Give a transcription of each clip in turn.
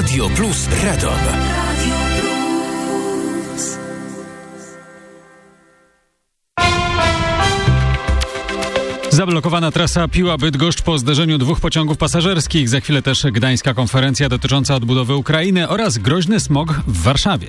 Radio Plus Radom. Zablokowana trasa Piła-Bydgoszcz po zderzeniu dwóch pociągów pasażerskich. Za chwilę też gdańska konferencja dotycząca odbudowy Ukrainy oraz groźny smog w Warszawie.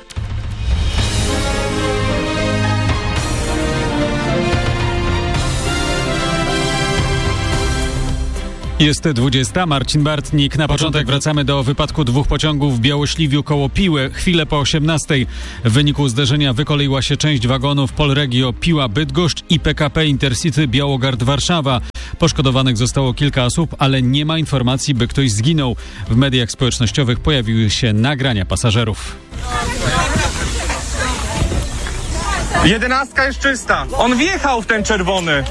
Jest 20. Marcin Bartnik. Na początek wracamy do wypadku dwóch pociągów w Białośliwiu koło Piły. Chwilę po 18:00. W wyniku zderzenia wykoleiła się część wagonów Polregio Piła-Bydgoszcz i PKP Intercity Białogard-Warszawa. Poszkodowanych zostało kilka osób, ale nie ma informacji, by ktoś zginął. W mediach społecznościowych pojawiły się nagrania pasażerów. 11 jest czysta. On wjechał w ten czerwony.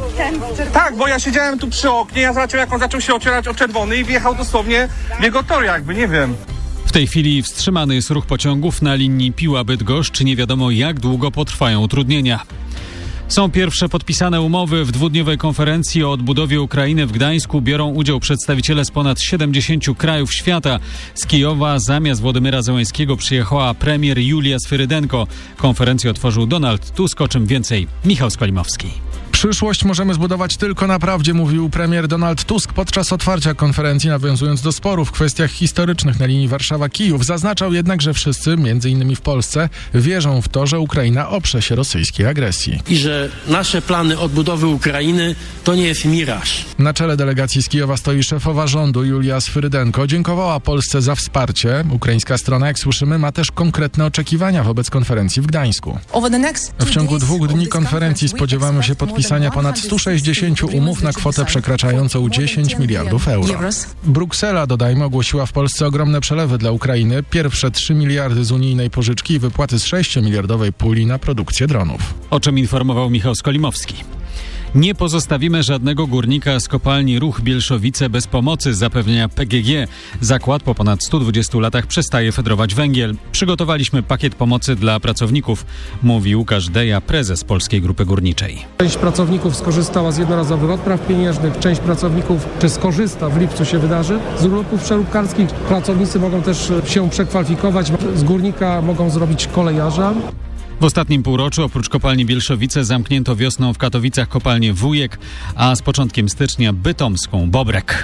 Tak, bo ja siedziałem tu przy oknie, ja zobaczyłem, jak on zaczął się ocierać o czerwony i wjechał dosłownie w jego tor, jakby, nie wiem. W tej chwili wstrzymany jest ruch pociągów na linii Piła-Bydgoszcz. Nie wiadomo, jak długo potrwają utrudnienia. Są pierwsze podpisane umowy. W dwudniowej konferencji o odbudowie Ukrainy w Gdańsku biorą udział przedstawiciele z ponad 70 krajów świata. Z Kijowa zamiast Władimyra Zełenskiego przyjechała premier Julia Swyrydenko. Konferencję otworzył Donald Tusk, o czym więcej Michał Skolimowski. Przyszłość możemy zbudować tylko na prawdzie, mówił premier Donald Tusk podczas otwarcia konferencji, nawiązując do sporów w kwestiach historycznych na linii Warszawa-Kijów. Zaznaczał jednak, że wszyscy, między innymi w Polsce, wierzą w to, że Ukraina oprze się rosyjskiej agresji. I że nasze plany odbudowy Ukrainy to nie jest miraż. Na czele delegacji z Kijowa stoi szefowa rządu Julia Swyrydenko. Dziękowała Polsce za wsparcie. Ukraińska strona, jak słyszymy, ma też konkretne oczekiwania wobec konferencji w Gdańsku. W ciągu 2 dni konferencji spodziewamy się podpisania ponad 160 umów na kwotę przekraczającą 10 miliardów euro. Bruksela, dodajmy, ogłosiła w Polsce ogromne przelewy dla Ukrainy. Pierwsze 3 miliardy z unijnej pożyczki i wypłaty z 6-miliardowej puli na produkcję dronów. O czym informował Michał Skolimowski. Nie pozostawimy żadnego górnika z kopalni Ruch Bielszowice bez pomocy, zapewnia PGG. Zakład po ponad 120 latach przestaje fedrować węgiel. Przygotowaliśmy pakiet pomocy dla pracowników, mówi Łukasz Deja, prezes Polskiej Grupy Górniczej. Część pracowników skorzystała z jednorazowych odpraw pieniężnych, część pracowników skorzysta, w lipcu się wydarzy, z urlopów przeróbkarskich. Pracownicy mogą też się przekwalifikować, z górnika mogą zrobić kolejarza. W ostatnim półroczu oprócz kopalni Bielszowice zamknięto wiosną w Katowicach kopalnię Wujek, a z początkiem stycznia bytomską Bobrek.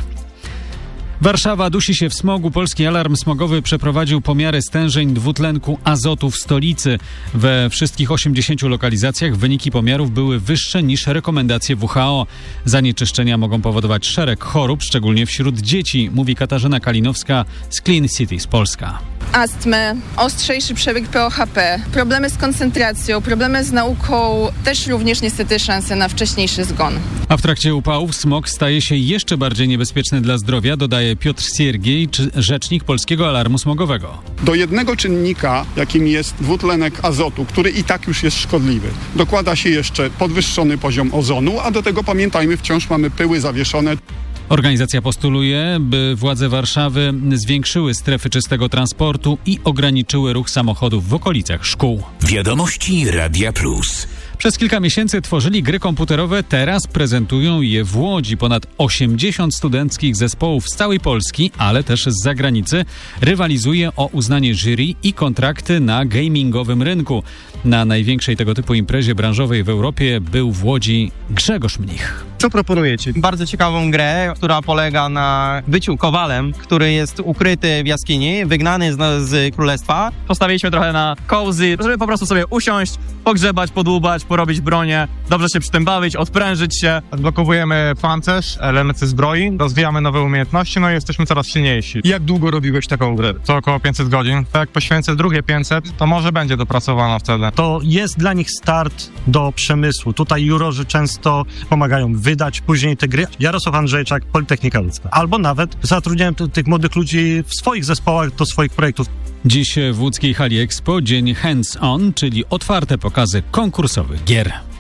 Warszawa dusi się w smogu. Polski Alarm Smogowy przeprowadził pomiary stężeń dwutlenku azotu w stolicy. We wszystkich 80 lokalizacjach wyniki pomiarów były wyższe niż rekomendacje WHO. Zanieczyszczenia mogą powodować szereg chorób, szczególnie wśród dzieci, mówi Katarzyna Kalinowska z Clean Cities Polska. Astmę, ostrzejszy przebieg POHP, problemy z koncentracją, problemy z nauką, też również niestety szanse na wcześniejszy zgon. A w trakcie upałów smog staje się jeszcze bardziej niebezpieczny dla zdrowia, dodaje Piotr Siergiej, rzecznik Polskiego Alarmu Smogowego. Do jednego czynnika, jakim jest dwutlenek azotu, który i tak już jest szkodliwy, dokłada się jeszcze podwyższony poziom ozonu, a do tego pamiętajmy, wciąż mamy pyły zawieszone. Organizacja postuluje, by władze Warszawy zwiększyły strefy czystego transportu i ograniczyły ruch samochodów w okolicach szkół. Wiadomości Radia Plus. Przez kilka miesięcy tworzyli gry komputerowe, teraz prezentują je w Łodzi. Ponad 80 studenckich zespołów z całej Polski, ale też z zagranicy, rywalizuje o uznanie jury i kontrakty na gamingowym rynku. Na największej tego typu imprezie branżowej w Europie był w Łodzi Grzegorz Mnich. Co proponujecie? Bardzo ciekawą grę, która polega na byciu kowalem, który jest ukryty w jaskini, wygnany z królestwa. Postawiliśmy trochę na cozy, żeby po prostu sobie usiąść, pogrzebać, podłubać, porobić bronię, dobrze się przy tym bawić, odprężyć się. Odblokowujemy pancerz, elementy zbroi, rozwijamy nowe umiejętności, no i jesteśmy coraz silniejsi. Jak długo robiłeś taką grę? To około 500 godzin. Tak jak poświęcę drugie 500, to może będzie dopracowana wtedy. To jest dla nich start do przemysłu. Tutaj jurorzy często pomagają wydać później te gry. Jarosław Andrzejczak, Politechnika Łódzka. Albo nawet zatrudniałem tych młodych ludzi w swoich zespołach do swoich projektów. Dziś w łódzkiej hali Expo dzień hands-on, czyli otwarte pokazy konkursowych gier.